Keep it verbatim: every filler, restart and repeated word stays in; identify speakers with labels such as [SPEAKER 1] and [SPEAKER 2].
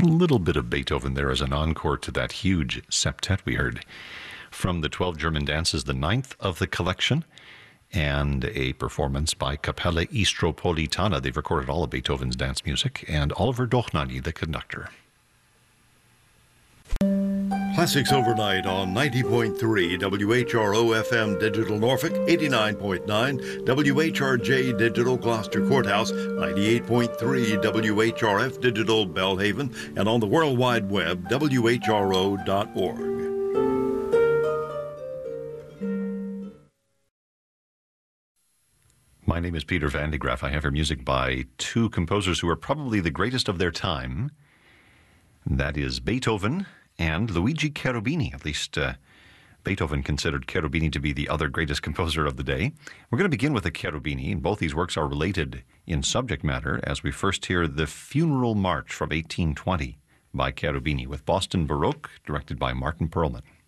[SPEAKER 1] A little bit of Beethoven there as an encore to that huge septet we heard. From the twelve German dances, the ninth of the collection, and a performance by Capella Istropolitana. They've recorded all of Beethoven's dance music, and Oliver Dochnani, the conductor.
[SPEAKER 2] Classics Overnight on ninety point three W H R O F M Digital Norfolk, eighty-nine point nine W H R J Digital Gloucester Courthouse, ninety-eight point three W H R F Digital Belhaven, and on the World Wide Web, W H R O dot org.
[SPEAKER 1] My name is Peter Van de Graaff. I have here music by two composers who are probably the greatest of their time. That is Beethoven and Luigi Cherubini. At least uh, Beethoven considered Cherubini to be the other greatest composer of the day. We're going to begin with the Cherubini, and both these works are related in subject matter, as we first hear the Funeral March from eighteen twenty by Cherubini with Boston Baroque, directed by Martin Perlman.